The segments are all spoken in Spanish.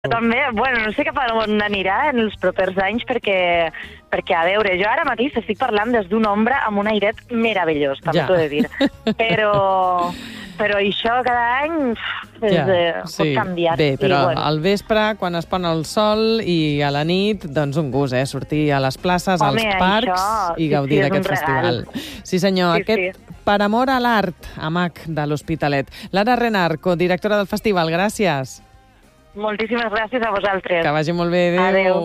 També, bueno, no sé cap a on anirà en els propers anys perquè a veure, jo ara mateix estic parlant des d'un ombra amb un airet meravellós, també t'ho he de dir. Però això cada any pot canviar. Bé, però al vespre, quan es pon el sol i a la nit, doncs un gust, sortir a les places, als parcs i gaudir d'aquest festival. Sí, senyor, aquest Per amor a l'art, AMAC de l'Hospitalet. Lara Renart, codirectora del festival, gràcies. Moltíssimes gràcies a vosaltres. Que vagi molt bé. Adéu.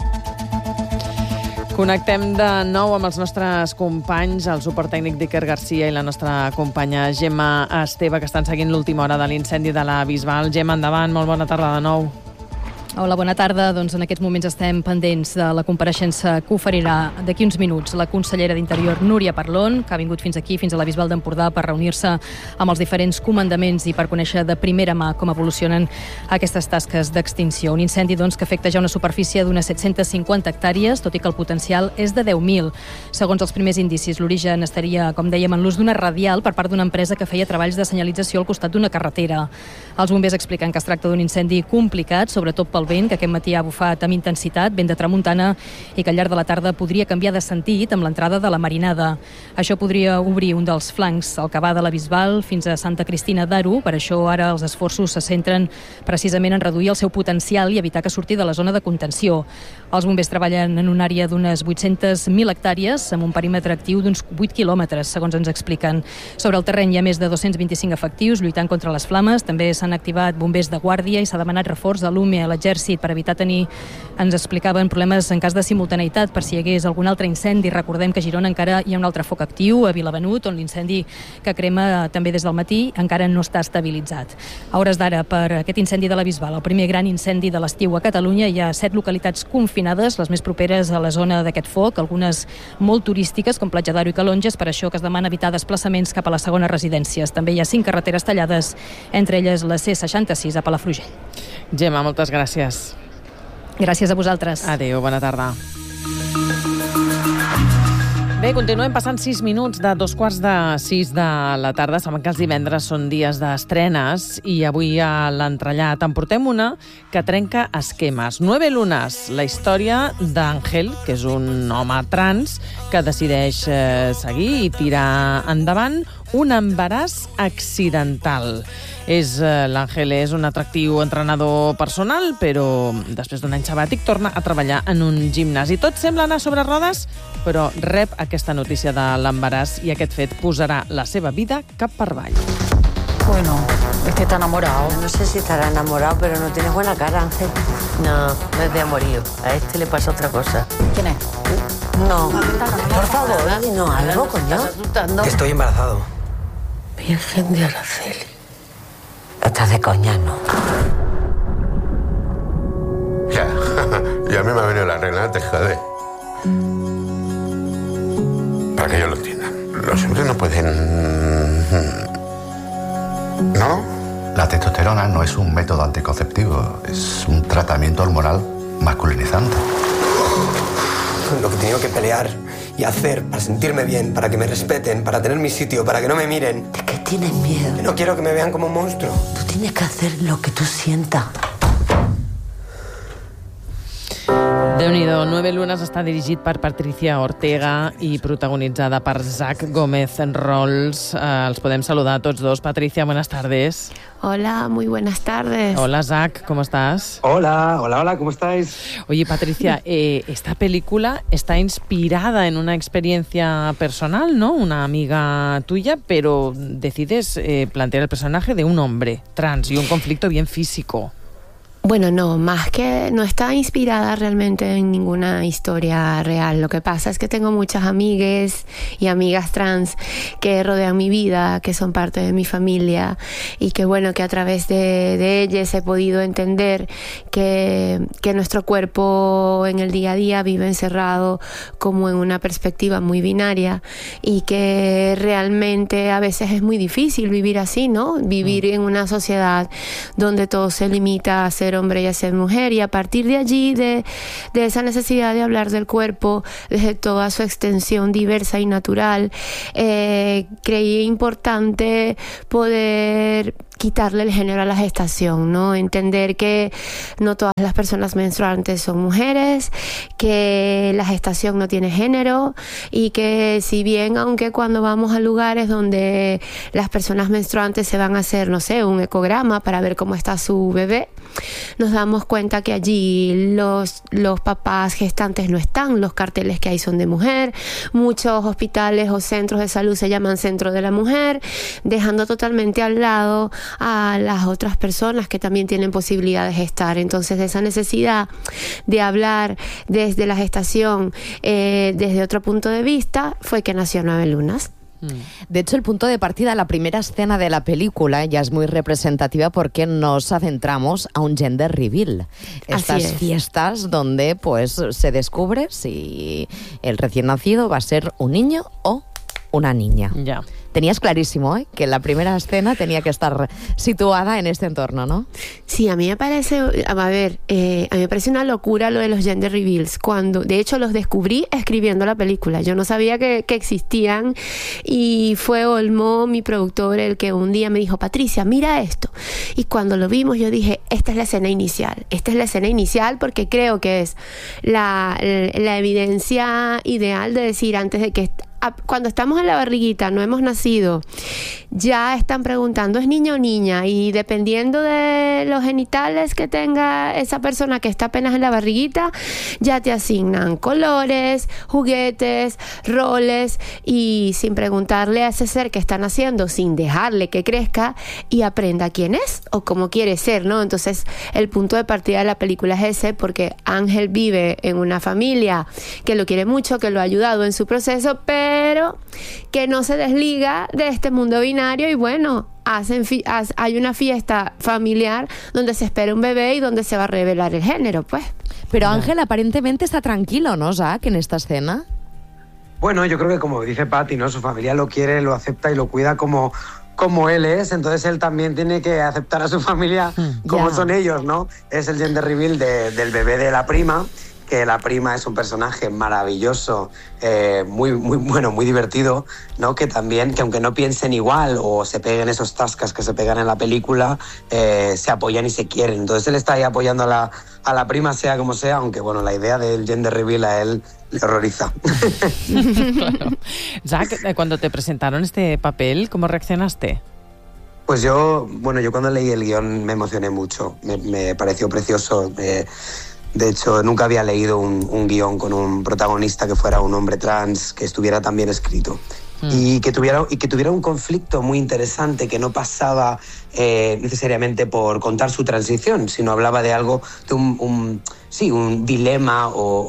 Connectem de nou amb els nostres companys, el suport tècnic d'Iker Garcia i la nostra companya Gemma Esteve, que estan seguint l'última hora de l'incendi de la Bisbal. Gemma, endavant, molt bona tarda de nou. Hola, bona tarda. Doncs en aquests moments estem pendents de la compareixença que oferirà d'aquí uns minuts la consellera d'Interior, Núria Parlon, que ha vingut fins aquí, fins a la Bisbal d'Empordà, per reunir-se amb els diferents comandaments i per conèixer de primera mà com evolucionen aquestes tasques d'extinció. Un incendi doncs, que afecta ja una superfície d'unes 750 hectàrees, tot i que el potencial és de 10.000. Segons els primers indicis, l'origen estaria, com dèiem, en l'ús d'una radial per part d'una empresa que feia treballs de senyalització al costat d'una carretera. Els bombers expliquen que es tracta d'un incendi complicat, sobretot pel vent, que aquest matí ha bufat amb intensitat, vent de tramuntana, i que al llarg de la tarda podria canviar de sentit amb l'entrada de la marinada. Això podria obrir un dels flancs, el que va de la Bisbal fins a Santa Cristina d'Aro. Per això ara els esforços se centren precisament en reduir el seu potencial i evitar que surti de la zona de contenció. Els bombers treballen en una àrea d'unes 800.000 hectàrees amb un perímetre actiu d'uns 8 quilòmetres, segons ens expliquen. Sobre el terreny hi ha més de 225 efectius lluitant contra les flames. També s'han activat bombers de guàrdia i s'ha demanat reforç a l'UME, a l'Exèrcit, per evitar tenir, ens explicaven, problemes en cas de simultaneïtat per si hi hagués algun altre incendi. Recordem que a Girona encara hi ha un altre foc actiu, a Vilabenut, on l'incendi que crema també des del matí encara no està estabilitzat. A hores d'ara, per aquest incendi de la Bisbal, el primer gran incendi de l'estiu a Catalunya, hi ha 7 localitats confinades, les més properes a la zona d'aquest foc, algunes molt turístiques, com Platja d'Aro i Calonges, per això que es demana evitar desplaçaments cap a les segones residències. També hi ha 5 carreteres tallades, entre elles la C66 a Palafrugell. Gemma, moltes gràcies. Gràcies a vosaltres. Adéu, bona tarda. Bé, continuem passant 6 minuts de 5:15 de la tarda. Saben que els divendres són dies d'estrenes i avui a l'entrellat en portem una que trenca esquemes. 9 lunes, la història d'Àngel, que és un home trans que decideix seguir i tirar endavant un embaràs accidental. L'Àngel és un atractiu entrenador personal, però després d'un any sabàtic torna a treballar en un gimnàs. I tot sembla anar sobre rodes, però rep aquesta notícia de l'embaràs i aquest fet posarà la seva vida cap per avall. Bueno, es que está enamorado. No sé si estará enamorado, pero no tienes buena cara, Ángel. No, no es de amorío. A este le pasa otra cosa. ¿Quién es? No, por favor, dinos algo, coño. ¿Estás asustando? Estoy embarazado. Virgen de Araceli. Estás de coña, ¿no? Ya, y a mí me ha venido la regla, te jode. Para que yo lo entienda. Los hombres no pueden... ¿No? La testosterona no es un método anticonceptivo, es un tratamiento hormonal masculinizante. Lo que he tenido que pelear y hacer para sentirme bien, para que me respeten, para tener mi sitio, para que no me miren. ¿De qué tienes miedo? No quiero que me vean como un monstruo. Tú tienes que hacer lo que tú sientas. Déu-n'hi-do, 9 lunes està dirigit per Patricia Ortega i protagonitzada per Zach Gómez Rolls. Els podem saludar a tots dos. Patricia, buenas tardes. Hola, muy buenas tardes. Hola, Zach, ¿cómo estás? Hola, ¿cómo estáis? Oye, Patricia, esta película está inspirada en una experiencia personal, ¿no? Una amiga tuya, pero decides plantear el personaje de un hombre trans y un conflicto bien físico. Bueno, no, más que no está inspirada realmente en ninguna historia real. Lo que pasa es que tengo muchas amigues y amigas trans que rodean mi vida, que son parte de mi familia y que bueno, que a través de ellas he podido entender que nuestro cuerpo en el día a día vive encerrado como en una perspectiva muy binaria y que realmente a veces es muy difícil vivir así, ¿no? Vivir en una sociedad donde todo se limita a ser hombre y a ser mujer, y a partir de allí, de esa necesidad de hablar del cuerpo desde toda su extensión diversa y natural, creí importante poder quitarle el género a la gestación, ¿no? Entender que no todas las personas menstruantes son mujeres, que la gestación no tiene género y que si bien, aunque cuando vamos a lugares donde las personas menstruantes se van a hacer, no sé, un ecograma para ver cómo está su bebé, nos damos cuenta que allí los papás gestantes no están, los carteles que hay son de mujer, muchos hospitales o centros de salud se llaman centro de la mujer, dejando totalmente al lado a las otras personas que también tienen posibilidad de gestar. Entonces, de esa necesidad de hablar desde la gestación, desde otro punto de vista, fue que nació 9 Lunas. De hecho, el punto de partida, la primera escena de la película, ya es muy representativa porque nos adentramos a un gender reveal. Estas fiestas donde pues se descubre si el recién nacido va a ser un niño o una niña. Ya. Tenías clarísimo, que la primera escena tenía que estar situada en este entorno, ¿no? Sí, a mí me parece, a mí me parece una locura lo de los gender reveals. De hecho, los descubrí escribiendo la película. Yo no sabía que existían y fue Olmo, mi productor, el que un día me dijo, Patricia, mira esto. Y cuando lo vimos, yo dije, esta es la escena inicial. Esta es la escena inicial porque creo que es la evidencia ideal de decir antes de que cuando estamos en la barriguita, no hemos nacido, ya están preguntando, ¿es niño o niña? Y dependiendo de los genitales que tenga esa persona que está apenas en la barriguita, ya te asignan colores, juguetes, roles, y sin preguntarle a ese ser que está naciendo, sin dejarle que crezca y aprenda quién es o cómo quiere ser, ¿no? Entonces, el punto de partida de la película es ese, porque Ángel vive en una familia que lo quiere mucho, que lo ha ayudado en su proceso, pero que no se desliga de este mundo binario y bueno, hay una fiesta familiar donde se espera un bebé y donde se va a revelar el género, pues. Pero Ángel aparentemente está tranquilo, ¿no, Zach, en esta escena? Bueno, yo creo que como dice Patti, ¿no? Su familia lo quiere, lo acepta y lo cuida como él es, entonces él también tiene que aceptar a su familia como son ellos, ¿no? Es el gender reveal del bebé de la prima, que la prima es un personaje maravilloso, muy bueno, muy divertido, ¿no? Que también, que aunque no piensen igual o se peguen esos tascas que se pegan en la película, se apoyan y se quieren. Entonces él está ahí apoyando a la prima, sea como sea, aunque bueno, la idea del gender reveal a él le horroriza. Claro. Zach, cuando te presentaron este papel, ¿cómo reaccionaste? Pues yo cuando leí el guión me emocioné mucho, me pareció precioso. De hecho, nunca había leído un guión con un protagonista que fuera un hombre trans, que estuviera tan bien escrito. Y que tuviera un conflicto muy interesante, que no pasaba necesariamente por contar su transición, sino hablaba de algo, de un dilema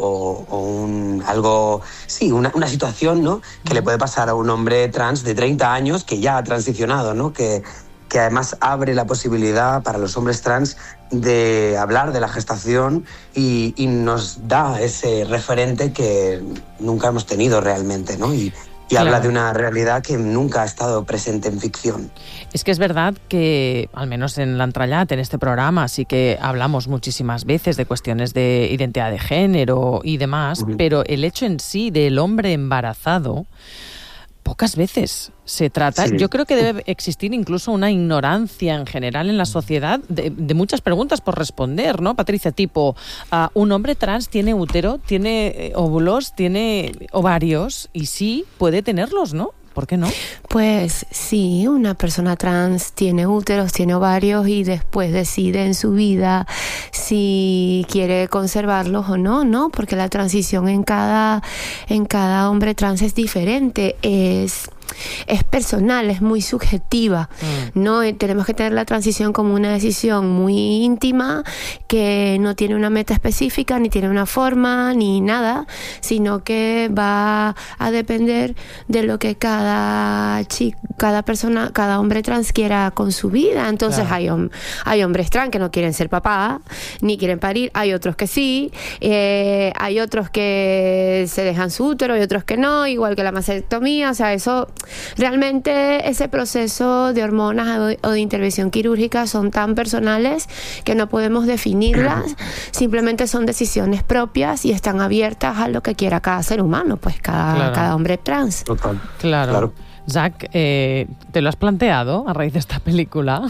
una situación, ¿no? Que le puede pasar a un hombre trans de 30 años que ya ha transicionado, ¿no? Que además abre la posibilidad para los hombres trans de hablar de la gestación y nos da ese referente que nunca hemos tenido realmente, ¿no? Y claro, habla de una realidad que nunca ha estado presente en ficción. Es que es verdad que, al menos en l'Entrellat, en este programa, sí que hablamos muchísimas veces de cuestiones de identidad de género y demás, pero el hecho en sí del hombre embarazado, pocas veces se trata. Sí. Yo creo que debe existir incluso una ignorancia en general en la sociedad de muchas preguntas por responder, ¿no, Patricia? Tipo, ¿un hombre trans tiene útero, tiene óvulos, tiene ovarios? Y sí, puede tenerlos, ¿no? ¿Por qué no? Pues sí, una persona trans tiene úteros, tiene ovarios y después decide en su vida si quiere conservarlos o no, ¿no? Porque la transición en cada hombre trans es diferente, es personal, es muy subjetiva, ¿no? Tenemos que tener la transición como una decisión muy íntima que no tiene una meta específica, ni tiene una forma, ni nada, sino que va a depender de lo que cada persona, cada hombre trans quiera con su vida. Entonces claro, hay hombres trans que no quieren ser papá, ni quieren parir, hay otros que sí, hay otros que se dejan su útero y otros que no, igual que la mastectomía, o sea, eso realmente, ese proceso de hormonas o de intervención quirúrgica son tan personales que no podemos definirlas, simplemente son decisiones propias y están abiertas a lo que quiera cada ser humano, pues cada hombre trans. Total. Claro. Zach, ¿te lo has planteado a raíz de esta película?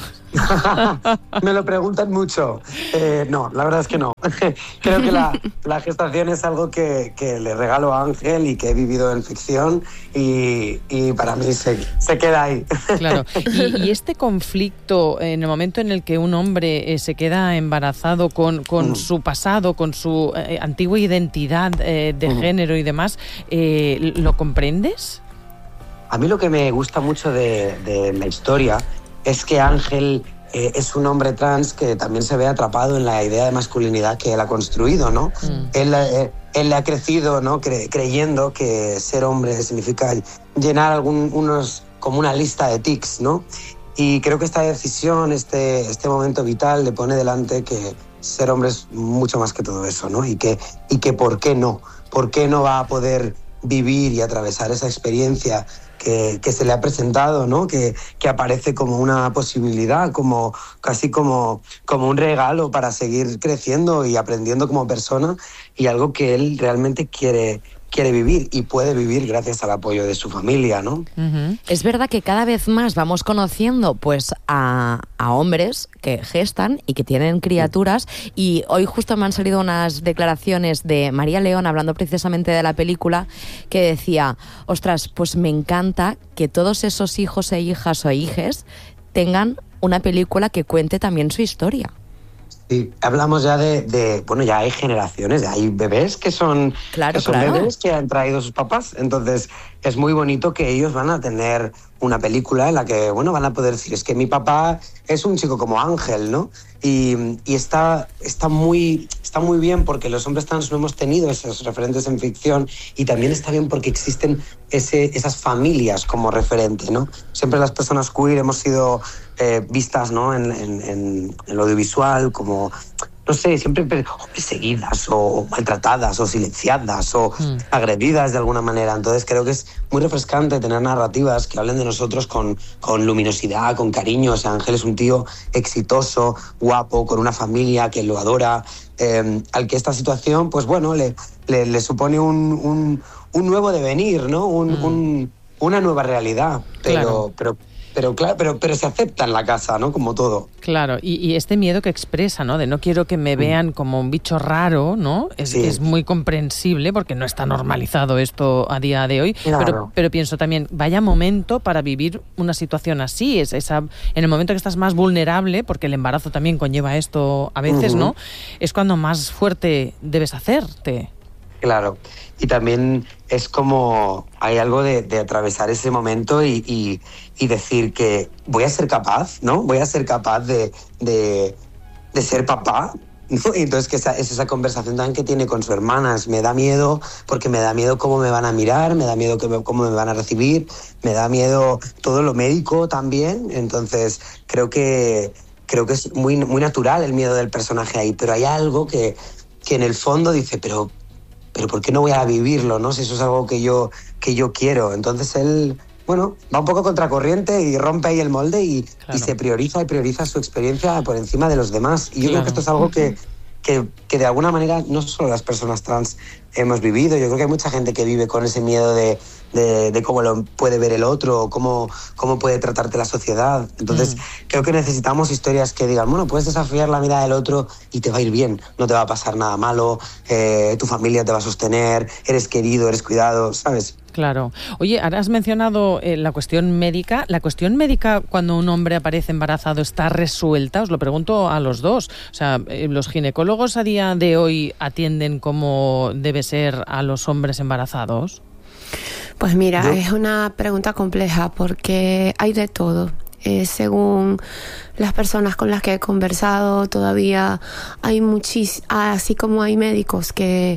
Me lo preguntan mucho. No, la verdad es que no. Creo que la gestación es algo que le regalo a Ángel y que he vivido en ficción y para mí se queda ahí. Claro. Y este conflicto, en el momento en el que un hombre se queda embarazado con su pasado, con su antigua identidad de género y demás, ¿lo comprendes? A mí lo que me gusta mucho de la historia es que Ángel es un hombre trans que también se ve atrapado en la idea de masculinidad que él ha construido, ¿no? Él ha crecido, ¿no? Creyendo que ser hombre significa llenar como una lista de tics, ¿no? Y creo que esta decisión, este momento vital le pone delante que ser hombre es mucho más que todo eso, ¿no? Y que ¿por qué no? ¿Por qué no va a poder vivir y atravesar esa experiencia que se le ha presentado, ¿no? Que aparece como una posibilidad, casi como un regalo para seguir creciendo y aprendiendo como persona, y algo que él realmente quiere vivir y puede vivir gracias al apoyo de su familia, ¿no? Uh-huh. Es verdad que cada vez más vamos conociendo pues a hombres que gestan y que tienen criaturas, y hoy justo me han salido unas declaraciones de María León hablando precisamente de la película, que decía, ostras, pues me encanta que todos esos hijos e hijas o hijes tengan una película que cuente también su historia. Sí, hablamos ya bueno, ya hay generaciones, ya hay bebés que son bebés que han traído sus papás, entonces es muy bonito que ellos van a tener una película en la que, bueno, van a poder decir, es que mi papá es un chico como Ángel, ¿no? Y está muy bien porque los hombres trans no hemos tenido esos referentes en ficción, y también está bien porque existen esas familias como referente, ¿no? Siempre las personas queer hemos sido vistas, ¿no? en lo audiovisual como, no sé, siempre perseguidas o maltratadas o silenciadas o agredidas de alguna manera. Entonces creo que es muy refrescante tener narrativas que hablen de nosotros con luminosidad, con cariño. O sea, Ángel es un tío exitoso, guapo, con una familia que lo adora, al que esta situación, pues bueno, le supone un nuevo devenir, ¿no? Una nueva realidad, pero se acepta en la casa, ¿no? Como todo. Claro, y este miedo que expresa, ¿no? De no quiero que me vean como un bicho raro, ¿no? Es muy comprensible porque no está normalizado esto a día de hoy. Claro. Pero pienso también, vaya momento para vivir una situación así. En el momento que estás más vulnerable, porque el embarazo también conlleva esto a veces, ¿no? Es cuando más fuerte debes hacerte. Claro, y también es como hay algo de atravesar ese momento y decir que voy a ser capaz, ¿no? Voy a ser capaz de ser papá, ¿no? Y entonces que es esa conversación también que tiene con su hermana. Me da miedo porque me da miedo cómo me van a mirar, me da miedo cómo me van a recibir, me da miedo todo lo médico también. Entonces creo que es muy, muy natural el miedo del personaje ahí, pero hay algo que en el fondo dice, pero ¿por qué no voy a vivirlo, no? Si eso es algo que yo quiero. Entonces él, bueno, va un poco contracorriente y rompe ahí el molde y se prioriza su experiencia por encima de los demás. Y yo creo que esto es algo que de alguna manera no solo las personas trans hemos vivido. Yo creo que hay mucha gente que vive con ese miedo de cómo lo puede ver el otro, cómo puede tratarte la sociedad. Entonces creo que necesitamos historias que digan, bueno, puedes desafiar la mirada del otro y te va a ir bien, no te va a pasar nada malo, tu familia te va a sostener, eres querido, eres cuidado, ¿sabes? Claro. Oye, ahora has mencionado la cuestión médica. ¿La cuestión médica cuando un hombre aparece embarazado está resuelta? Os lo pregunto a los dos. O sea, ¿los ginecólogos a día de hoy atienden como debe ser a los hombres embarazados? Pues mira, es una pregunta compleja porque hay de todo. Según las personas con las que he conversado, todavía hay así como hay médicos que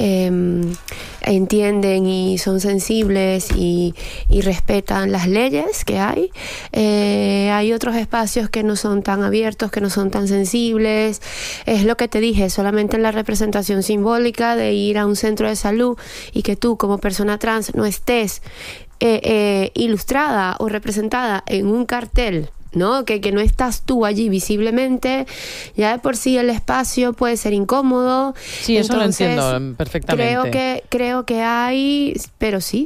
entienden y son sensibles y respetan las leyes que hay otros espacios que no son tan abiertos, que no son tan sensibles. Es lo que te dije, solamente en la representación simbólica de ir a un centro de salud y que tú como persona trans no estés ilustrada o representada en un cartel ¿no? Que no estás tú allí visiblemente, ya de por sí el espacio puede ser incómodo. Sí, eso lo entiendo perfectamente. Creo que hay, pero sí,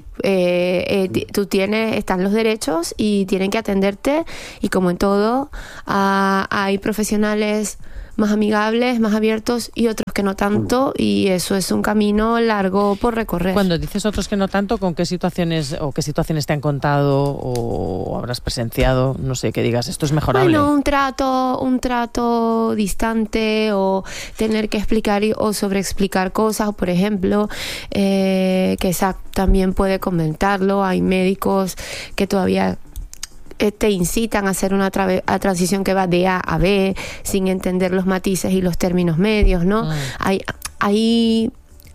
están los derechos y tienen que atenderte, y como en todo, hay profesionales más amigables, más abiertos, y otros que no tanto, y eso es un camino largo por recorrer. Cuando dices otros que no tanto, ¿con qué situaciones te han contado o habrás presenciado? No sé, que digas, esto es mejorable. Bueno, un trato distante, o tener que explicar o sobreexplicar cosas, por ejemplo, que Zach también puede comentarlo. Hay médicos que todavía te incitan a hacer una transición que va de A a B sin entender los matices y los términos medios, ¿no? Hay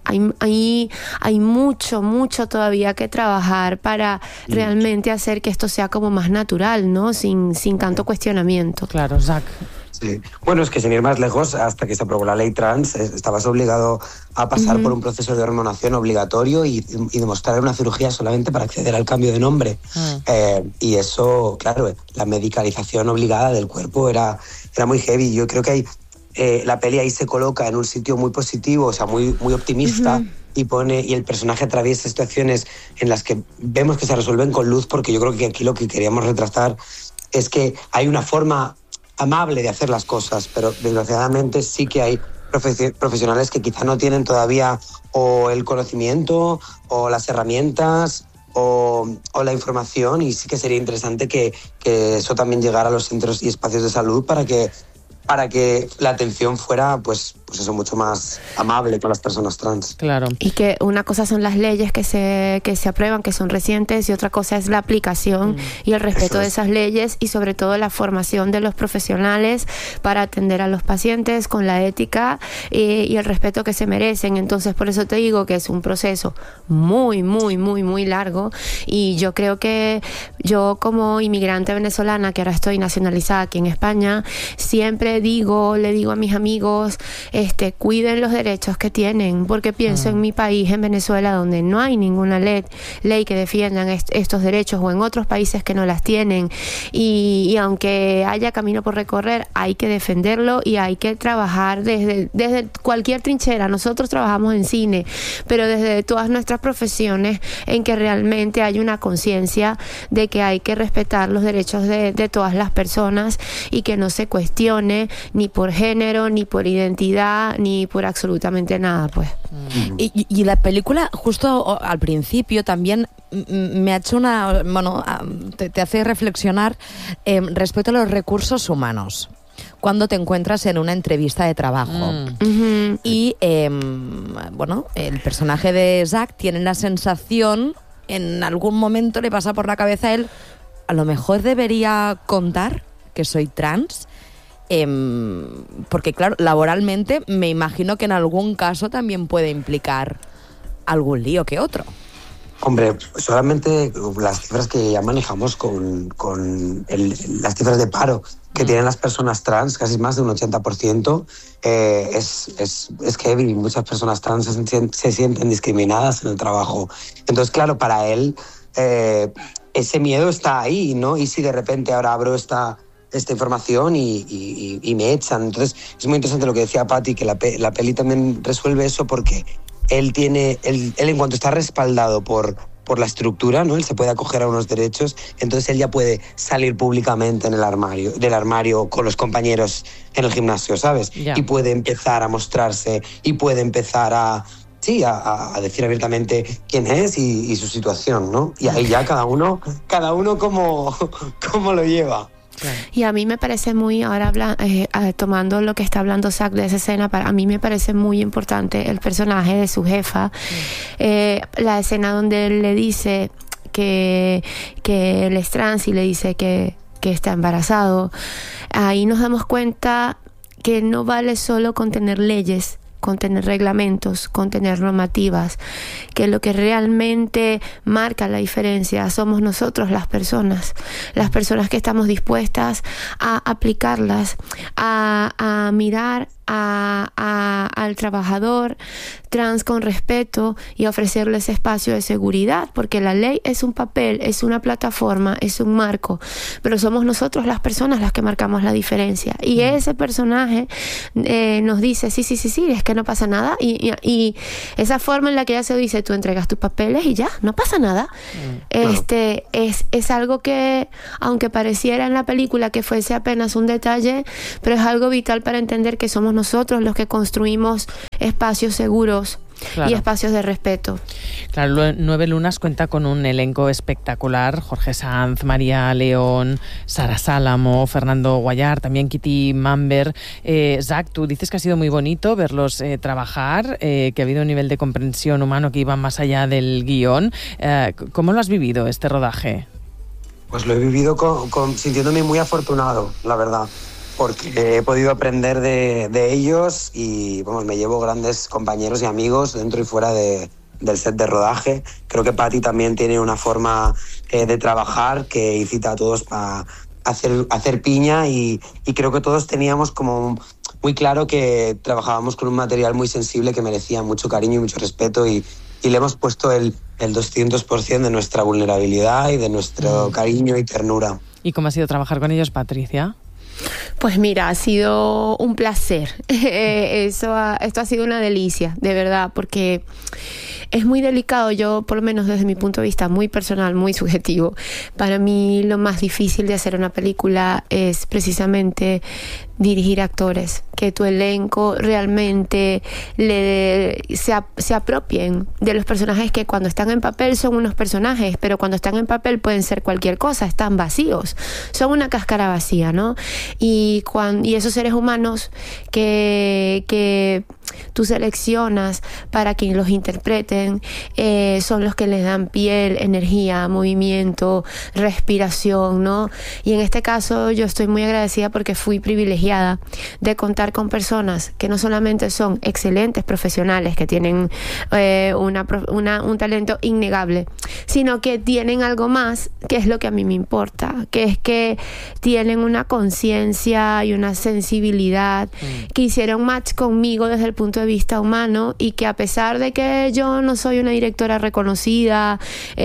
mucho todavía que trabajar para realmente hacer que esto sea como más natural, ¿no? Sin tanto cuestionamiento. Claro, Zach. Sí. Bueno, es que sin ir más lejos, hasta que se aprobó la ley trans, estabas obligado a pasar por un proceso de hormonación obligatorio y demostrar una cirugía solamente para acceder al cambio de nombre. Y eso, claro, la medicalización obligada del cuerpo era muy heavy. Yo creo que la peli ahí se coloca en un sitio muy positivo, o sea, muy optimista, y el personaje atraviesa situaciones en las que vemos que se resuelven con luz, porque yo creo que aquí lo que queríamos retratar es que hay una forma amable de hacer las cosas, pero desgraciadamente sí que hay profesionales que quizá no tienen todavía o el conocimiento o las herramientas o la información, y sí que sería interesante que eso también llegara a los centros y espacios de salud para que la atención fuera pues eso, mucho más amable con las personas trans. Claro. Y que una cosa son las leyes que se aprueban, que son recientes, y otra cosa es la aplicación y el respeto de esas leyes, y sobre todo la formación de los profesionales para atender a los pacientes con la ética y el respeto que se merecen. Entonces, por eso te digo que es un proceso muy largo, y yo creo que yo, como inmigrante venezolana que ahora estoy nacionalizada aquí en España, siempre le digo a mis amigos, cuiden los derechos que tienen, porque pienso en mi país, en Venezuela, donde no hay ninguna ley que defiendan estos derechos, o en otros países que no las tienen, y aunque haya camino por recorrer, hay que defenderlo y hay que trabajar desde cualquier trinchera. Nosotros trabajamos en cine, pero desde todas nuestras profesiones, en que realmente hay una conciencia de que hay que respetar los derechos de todas las personas, y que no se cuestione ni por género, ni por identidad, ni por absolutamente nada, pues. Y la película, justo al principio, también me ha hecho te hace reflexionar respecto a los recursos humanos. Cuando te encuentras en una entrevista de trabajo y el personaje de Zach tiene la sensación, en algún momento le pasa por la cabeza a él, a lo mejor debería contar que soy trans, porque claro, laboralmente me imagino que en algún caso también puede implicar algún lío que otro. Hombre, solamente las cifras que ya manejamos con las cifras de paro que tienen las personas trans, casi más de un 80%, es heavy. Muchas personas trans se sienten discriminadas en el trabajo. Entonces, claro, para él ese miedo está ahí, ¿no? Y si de repente ahora abro esta información y me echan. Entonces, es muy interesante lo que decía Patti, que la peli también resuelve eso, porque él en cuanto está respaldado por la estructura, ¿no? Él se puede acoger a unos derechos, entonces él ya puede salir públicamente del armario con los compañeros en el gimnasio, ¿sabes? Yeah. Y puede empezar a mostrarse, y puede empezar a decir abiertamente quién es y su situación, ¿no? Y ahí ya cada uno cómo lo lleva. Claro. Y a mí me parece muy, ahora tomando lo que está hablando Zach de esa escena, a mí me parece muy importante el personaje de su jefa, la escena donde él le dice que él es trans y le dice que está embarazado. Ahí nos damos cuenta que no vale solo con tener leyes, con tener reglamentos, con tener normativas, que lo que realmente marca la diferencia somos nosotros, las personas que estamos dispuestas a aplicarlas, a mirar a al trabajador trans con respeto y ofrecerle ese espacio de seguridad, porque la ley es un papel, es una plataforma, es un marco, pero somos nosotros las personas las que marcamos la diferencia. Y ese personaje nos dice, sí, es que no pasa nada, y esa forma en la que ella se dice, tú entregas tus papeles y ya, no pasa nada. Es algo que, aunque pareciera en la película que fuese apenas un detalle, pero es algo vital para entender que somos nosotros los que construimos espacios seguros. Claro. Y espacios de respeto. Claro, 9 Lunas cuenta con un elenco espectacular: Jorge Sanz, María León, Sara Sálamo, Fernando Guayar, también Kitty Mamber. Zach, tú dices que ha sido muy bonito verlos trabajar, que ha habido un nivel de comprensión humano que iba más allá del guión. ¿Cómo lo has vivido este rodaje? Pues lo he vivido sintiéndome muy afortunado, la verdad, porque he podido aprender de ellos y me llevo grandes compañeros y amigos dentro y fuera del set de rodaje. Creo que Patty también tiene una forma de trabajar que incita a todos a hacer piña, y creo que todos teníamos como muy claro que trabajábamos con un material muy sensible que merecía mucho cariño y mucho respeto, y le hemos puesto el 200% de nuestra vulnerabilidad y de nuestro cariño y ternura. ¿Y cómo ha sido trabajar con ellos, Patricia? Pues mira, ha sido un placer. Esto ha sido una delicia, de verdad, porque es muy delicado. Yo, por lo menos desde mi punto de vista muy personal, muy subjetivo, para mí lo más difícil de hacer una película es precisamente dirigir actores, que tu elenco realmente se apropien de los personajes que cuando están en papel son unos personajes, pero cuando están en papel pueden ser cualquier cosa, están vacíos, son una cáscara vacía, ¿no? Y esos seres humanos que tú seleccionas para que los interpreten son los que les dan piel, energía, movimiento, respiración, ¿no? Y en este caso yo estoy muy agradecida porque fui privilegiada de contar con personas que no solamente son excelentes profesionales, que tienen un talento innegable, sino que tienen algo más, que es lo que a mí me importa, que es que tienen una conciencia y una sensibilidad, que hicieron match conmigo desde el punto de vista humano, y que a pesar de que yo no soy una directora reconocida,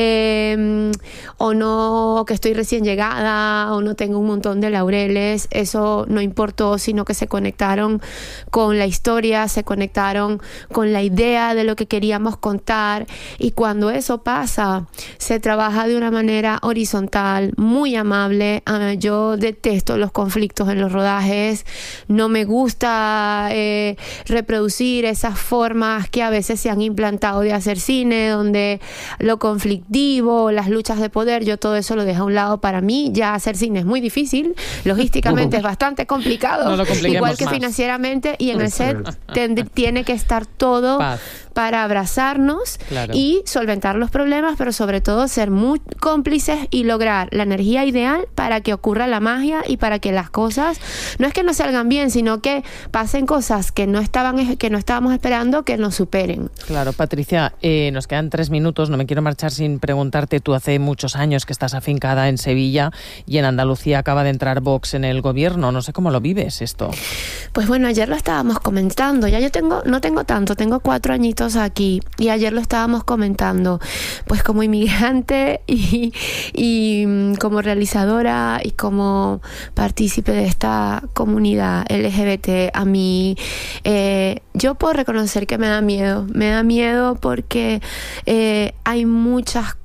o que estoy recién llegada, o no tengo un montón de laureles, eso no importó, sino que se conectaron con la historia, se conectaron con la idea de lo que queríamos contar, y cuando eso pasa, se trabaja de una manera horizontal, muy amable. Yo detesto los conflictos en los rodajes, no me gusta reproducir esas formas que a veces se han implantado de hacer cine, donde lo conflictivo, las luchas de poder, yo todo eso lo dejo a un lado. Para mí ya hacer cine es muy difícil, logísticamente es bastante complicado, igual que más financieramente, y en el set tiene que estar todo para abrazarnos, claro, y solventar los problemas, pero sobre todo ser muy cómplices y lograr la energía ideal para que ocurra la magia y para que las cosas no es que no salgan bien, sino que pasen cosas que no estábamos esperando, que nos superen. Claro, Patricia, nos quedan 3 minutos, no me quiero marchar sin preguntarte, tú hace muchos años que estás afincada en Sevilla y en Andalucía acaba de entrar Vox en el gobierno, no sé cómo lo vives esto. Pues bueno, ayer lo estábamos comentando, ya yo no tengo tanto, tengo 4 añitos aquí, y ayer lo estábamos comentando, pues como inmigrante y como realizadora y como partícipe de esta comunidad LGBT, a mí yo puedo reconocer que me da miedo porque hay muchas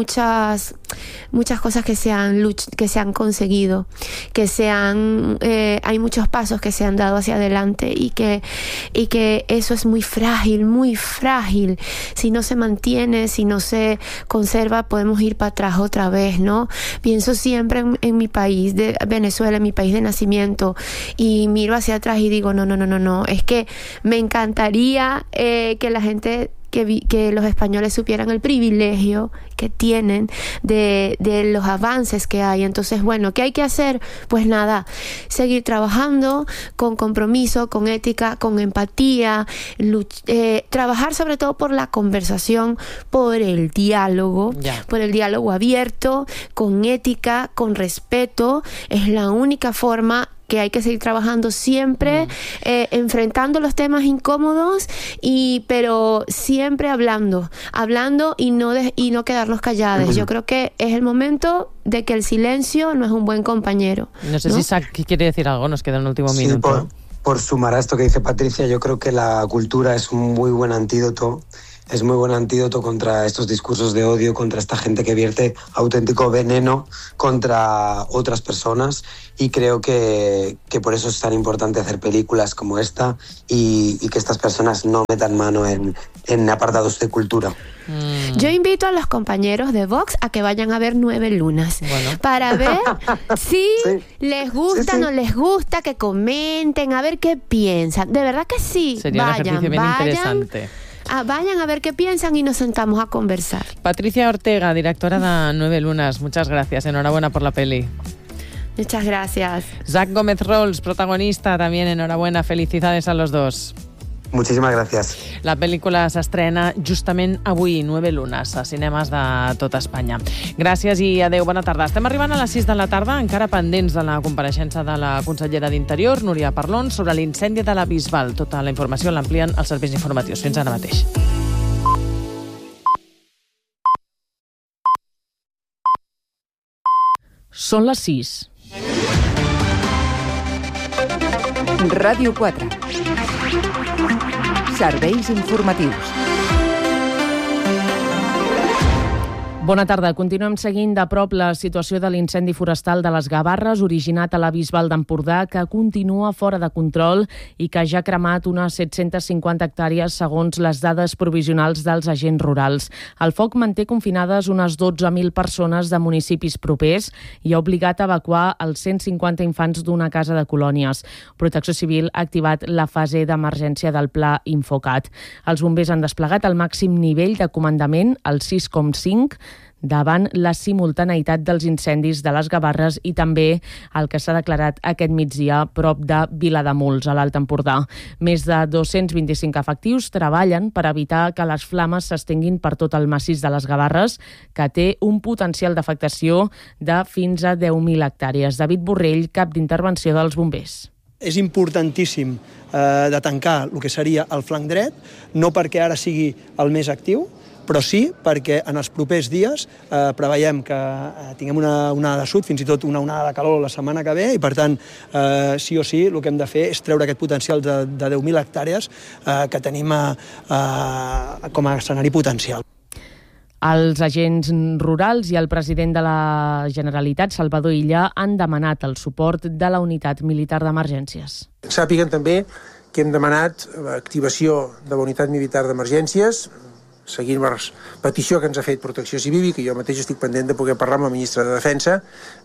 cosas que se han conseguido, hay muchos pasos que se han dado hacia adelante, y que eso es muy frágil. Si no se mantiene, si no se conserva, podemos ir para atrás otra vez, ¿no? Pienso siempre en mi país de Venezuela, en mi país de nacimiento, y miro hacia atrás y digo, no, es que me encantaría que la gente, que los españoles supieran el privilegio que tienen de los avances que hay. Entonces, bueno, ¿qué hay que hacer? Pues nada, seguir trabajando con compromiso, con ética, con empatía, trabajar sobre todo por la conversación, por el diálogo, por el diálogo abierto, con ética, con respeto. Es la única forma que hay que seguir trabajando siempre, enfrentando los temas incómodos, pero siempre hablando y no quedarnos calladas. Yo creo que es el momento de que el silencio no es un buen compañero. No sé si Isaac quiere decir algo, nos queda un último minuto. Por sumar a esto que dice Patricia, yo creo que la cultura es un muy buen antídoto. Es muy buen antídoto contra estos discursos de odio, contra esta gente que vierte auténtico veneno contra otras personas, y creo que por eso es tan importante hacer películas como esta y que estas personas no metan mano en apartados de cultura. Yo invito a los compañeros de Vox a que vayan a ver 9 lunas para ver si les gusta, no les gusta, que comenten, a ver qué piensan. De verdad que sí. Sería un ejercicio bien interesante. Vayan a ver qué piensan y nos sentamos a conversar. Patricia Ortega, directora de 9 lunas, muchas gracias. Enhorabuena por la peli. Muchas gracias. Zach Gómez Rolls, protagonista, también enhorabuena. Felicidades a los dos. Muchísimas gràcies. La pel·lícula s'estrena justament avui, 9 lunes, a cinemes de tota Espanya. Gràcies i adeu, bona tarda. Estem arribant a les 6 de la tarda, encara pendents de la compareixença de la consellera d'Interior, Núria Parlon, sobre l'incendi de la Bisbal. Tota la informació l'amplien els serveis informatius. Fins ara mateix. Són les 6. Ràdio 4. Serveis informatius. Bona tarda. Continuem seguint de prop la situació de l'incendi forestal de les Gavarres, originat a la Bisbal d'Empordà, que continua fora de control i que ja ha cremat unes 750 hectàrees segons les dades provisionals dels agents rurals. El foc manté confinades unes 12.000 persones de municipis propers i ha obligat a evacuar els 150 infants d'una casa de colònies. Protecció Civil ha activat la fase d'emergència del Pla Infocat. Els bombers han desplegat el màxim nivell de comandament, el 6,5, davant la simultaneïtat dels incendis de les Gavarres i també el que s'ha declarat aquest migdia prop de Vilademuls, a l'Alt Empordà. Més de 225 efectius treballen per evitar que les flames s'estenguin per tot el massís de les Gavarres, que té un potencial d'afectació de fins a 10.000 hectàrees. David Borrell, cap d'intervenció dels bombers. És importantíssim de tancar el que seria el flanc dret, no perquè ara sigui el més actiu, però sí perquè en els propers dies preveiem que tinguem una onada de sud, fins i tot una onada de calor la setmana que ve, i per tant, sí o sí, el que hem de fer és treure aquest potencial de 10.000 hectàrees que tenim com a escenari potencial. Els agents rurals i el president de la Generalitat, Salvador Illa, han demanat el suport de la unitat militar d'emergències. Sàpiguen també que hem demanat l'activació de la unitat militar d'emergències, seguint la petició que ens ha fet Protecció Civil, i que jo mateix estic pendent de poder parlar amb la ministra de Defensa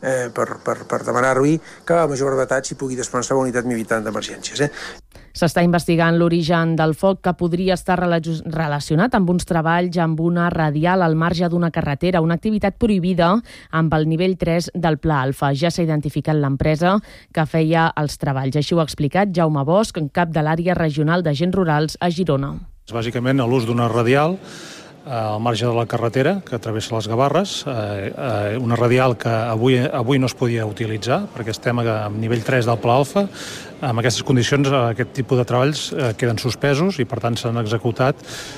per demanar-li que a major brevetat s'hi pugui desplaçar la unitat militar d'emergències. S'està investigant l'origen del foc, que podria estar relacionat amb uns treballs amb una radial al marge d'una carretera, una activitat prohibida amb el nivell 3 del Pla Alfa. Ja s'ha identificat l'empresa que feia els treballs. Així ho ha explicat Jaume Bosch, cap de l'àrea regional d'agents rurals a Girona. Bàsicament a l'ús d'una radial al marge de la carretera que travessa les Gavarres, una radial que avui no es podia utilitzar perquè estem a nivell 3 del Pla Alfa. En aquestes condicions aquest tipus de treballs queden suspesos i per tant s'han executat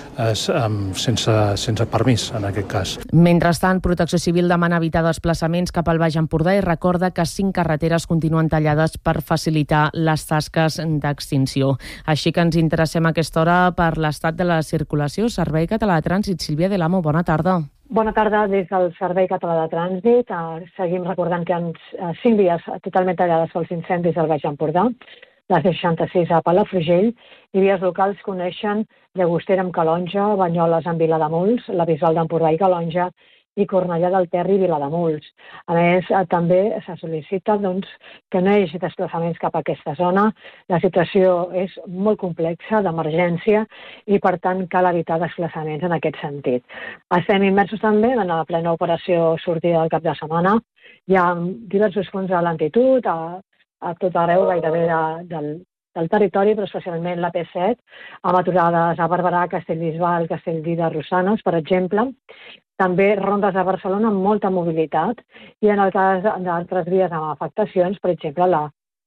sense permís en aquest cas. Mentrestant, Protecció Civil demana evitar desplaçaments cap al Baix Empordà i recorda que 5 carreteres continuen tallades per facilitar les tasques d'extinció. Així que ens interessem a aquesta hora per l'estat de la circulació. Servei Català de Trànsit, Sílvia de l'Amo, bona tarda. Bona tarda des del Servei Català de Trànsit. Seguim recordant que hi ha 5 vies totalment tallades pels incendis del Baix Empordà, la C66 a Palafrugell, i vies locals que uneixen Llagostera amb Calonja, Banyoles amb Vilademuls, la Bisbal d'Empordà i Calonja, i Cornellà del Terri i Vilademuls. A més, també se sol·licita que no hi hagi desplaçaments cap a aquesta zona. La situació és molt complexa, d'emergència, i per tant cal evitar desplaçaments en aquest sentit. Estem immersos també en la plena operació sortida del cap de setmana. Hi ha diversos punts de lentitud a tot arreu gairebé del territori, però especialment la P7, amb aturades a Barberà, Castellbisbal, Castellví de Rosanes, per exemple. També rondes a Barcelona amb molta mobilitat, i en el cas d'altres vies amb afectacions, per exemple la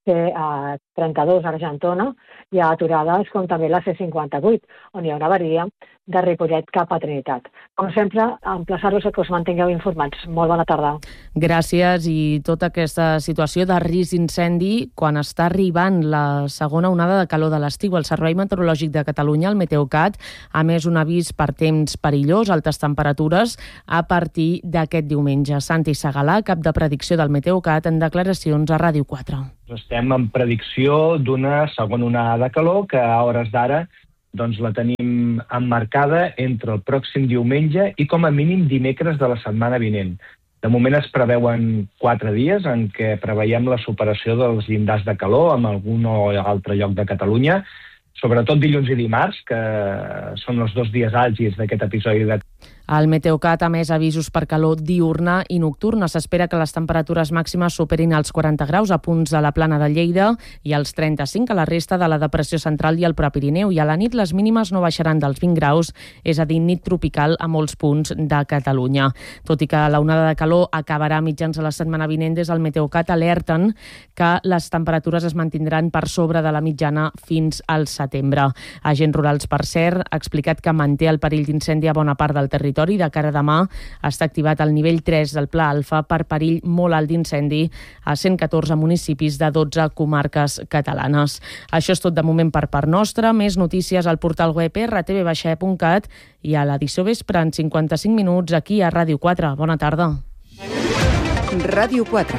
C32 a Argentona, hi ha aturades com també la C58, on hi ha una avaria de Ripollet cap a Trinitat. Com sempre, emplaçar-vos que us mantingueu informats. Molt bona tarda. Gràcies. I tota aquesta situació de risc d'incendi, quan està arribant la segona onada de calor de l'estiu, el Servei Meteorològic de Catalunya, el Meteocat, ha emès un avís per temps perillós, altes temperatures, a partir d'aquest diumenge. Santi Segalà, cap de predicció del Meteocat, en declaracions a Ràdio 4. Estem en predicció d'una segona onada de calor que a hores d'ara la tenim emmarcada entre el pròxim diumenge i com a mínim dimecres de la setmana vinent. De moment es preveuen 4 dies en què preveiem la superació dels llindars de calor en algun o altre lloc de Catalunya, sobretot dilluns i dimarts, que són els 2 dies àlgids d'aquest episodi de... El Meteocat ha emès avisos per calor diurna i nocturna. S'espera que les temperatures màximes superin els 40 graus a punts de la Plana de Lleida i els 35 a la resta de la depressió central i el Prepirineu. I a la nit les mínimes no baixaran dels 20 graus, és a dir, nit tropical a molts punts de Catalunya. Tot i que la onada de calor acabarà mitjans a la setmana vinent, des del Meteocat alerten que les temperatures es mantindran per sobre de la mitjana fins al setembre. Agents rurals, per cert, ha explicat que manté el perill d'incendi a bona part del territori. De cara a demà està activat el nivell 3 del Pla Alfa per perill molt alt d'incendi a 114 municipis de 12 comarques catalanes. Això és tot de moment per part nostra. Més notícies al portal web rtv-e.cat i a l'edició vespre en 55 minuts aquí a Ràdio 4. Bona tarda. Ràdio 4.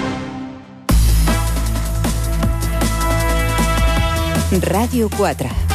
Ràdio 4.